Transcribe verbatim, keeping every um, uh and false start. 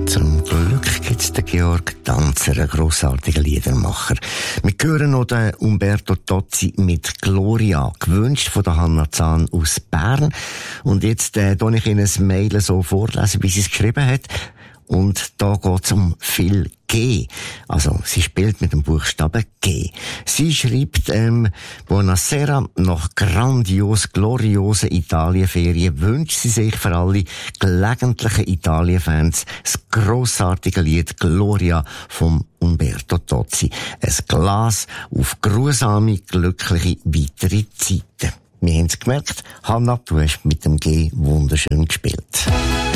Zum Glück gibt's den Georg Danzer, einen grossartigen Liedermacher. Wir hören noch den Umberto Tozzi mit Gloria, gewünscht von der Hanna Zahn aus Bern. Und jetzt äh, tue ich Ihnen ein Mail so vorlesen, wie sie es geschrieben hat. Und da geht's um viel G. Also, sie spielt mit dem Buchstaben G. Sie schreibt, ähm, Buonasera, nach grandios, gloriosen Italienferien wünscht sie sich für alle gelegentlichen Italienfans das grossartige Lied Gloria vom Umberto Tozzi. Ein Glas auf grusame, glückliche weitere Zeiten. Wir haben's gemerkt, Hanna, du hast mit dem G wunderschön gespielt.